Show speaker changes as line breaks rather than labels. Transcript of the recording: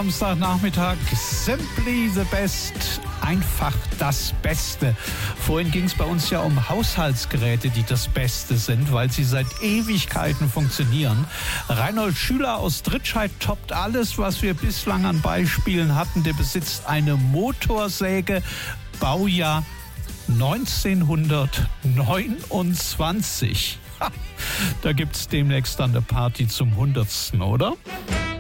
Samstagnachmittag. Simply the best. Einfach das Beste. Vorhin ging es bei uns ja um Haushaltsgeräte, die das Beste sind, weil sie seit Ewigkeiten funktionieren. Reinhold Schüler aus Dritscheid toppt alles, was wir bislang an Beispielen hatten. Der besitzt eine Motorsäge, Baujahr 1929. Da gibt's demnächst dann eine Party zum 100. oder?